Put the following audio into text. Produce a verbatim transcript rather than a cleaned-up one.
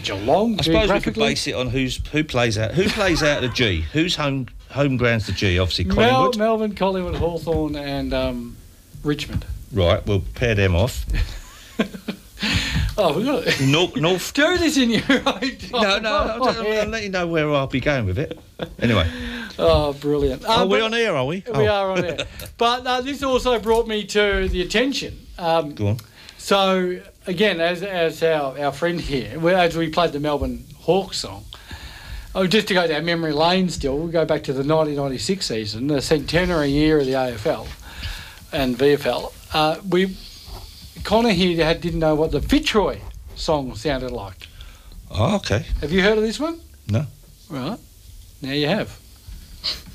Geelong. I suppose we could base it on who's who plays out. Who plays out the G? Who's home home grounds the G? Obviously, Collingwood. Mel, Melbourne, Collingwood, Hawthorn, and um, Richmond. Right, we'll pair them off. Oh, we got it. North, North. Do this in your own time. No, no, I'll, Oh, I'll, yeah. I'll let you know where I'll be going with it. Anyway. Oh, brilliant. Are Um, we but- on air, are we? We Oh. are on air. But uh, this also brought me to the attention. Um, Go on. So, again, as as our, our friend here, we- as we played the Melbourne Hawks song, oh, just to go down memory lane still, we go back to the nineteen ninety-six season, the centenary year of the A F L and V F L. Uh, we Connor here had, didn't know what the Fitzroy song sounded like. Oh, okay. Have you heard of this one? No. Right. Now you have.